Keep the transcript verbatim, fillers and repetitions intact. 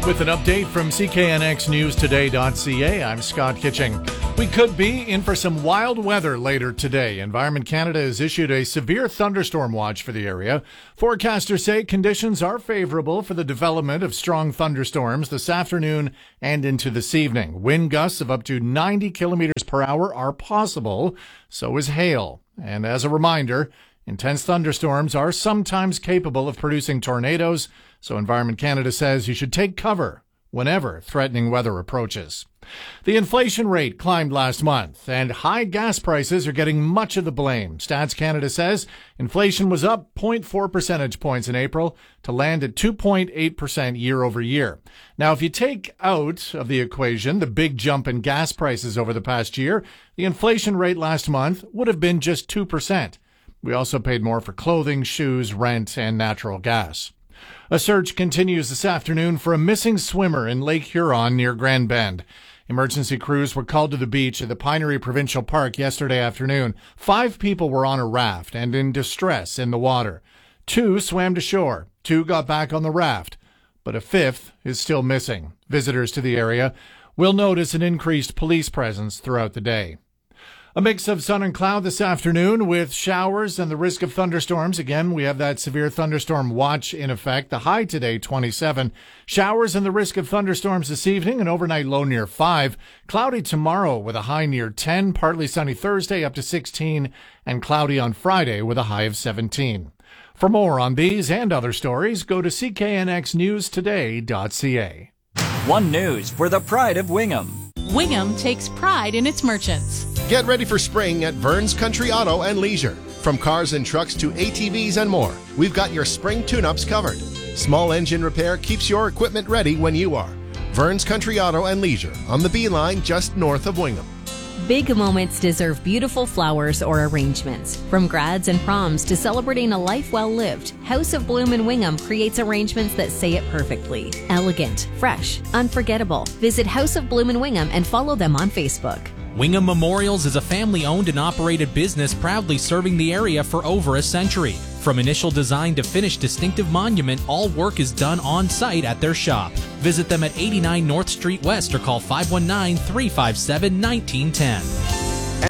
With an update from C K N X News Today dot C A, I'm Scott Kitching. We could be in for some wild weather later today. Environment Canada has issued a severe thunderstorm watch for the area. Forecasters say conditions are favorable for the development of strong thunderstorms this afternoon and into this evening. Wind gusts of up to ninety kilometers per hour are possible. So is hail. And as a reminder, intense thunderstorms are sometimes capable of producing tornadoes, so Environment Canada says you should take cover whenever threatening weather approaches. The inflation rate climbed last month, and high gas prices are getting much of the blame. Stats Canada says inflation was up zero point four percentage points in April to land at two point eight percent year over year. Now, if you take out of the equation the big jump in gas prices over the past year, the inflation rate last month would have been just two percent. We also paid more for clothing, shoes, rent, and natural gas. A search continues this afternoon for a missing swimmer in Lake Huron near Grand Bend. Emergency crews were called to the beach at the Pinery Provincial Park yesterday afternoon. Five people were on a raft and in distress in the water. Two swam to shore. Two got back on the raft, but a fifth is still missing. Visitors to the area will notice an increased police presence throughout the day. A mix of sun and cloud this afternoon with showers and the risk of thunderstorms. Again, we have that severe thunderstorm watch in effect. The high today, twenty-seven. Showers and the risk of thunderstorms this evening, an overnight low near five. Cloudy tomorrow with a high near ten. Partly sunny Thursday up to sixteen. And cloudy on Friday with a high of seventeen. For more on these and other stories, go to C K N X News Today dot C A. One News for the pride of Wingham. Wingham takes pride in its merchants. Get ready for spring at Vern's Country Auto and Leisure. From cars and trucks to A T Vs and more, we've got your spring tune-ups covered. Small engine repair keeps your equipment ready when you are. Vern's Country Auto and Leisure on the B line just north of Wingham. Big moments deserve beautiful flowers or arrangements. From grads and proms to celebrating a life well lived, House of Bloom in Wingham creates arrangements that say it perfectly. Elegant, fresh, unforgettable. Visit House of Bloom in Wingham and follow them on Facebook. Wingham Memorials is a family-owned and operated business proudly serving the area for over a century. From initial design to finished distinctive monument, all work is done on-site at their shop. Visit them at eighty-nine North Street West or call five one nine, three five seven, one nine one zero.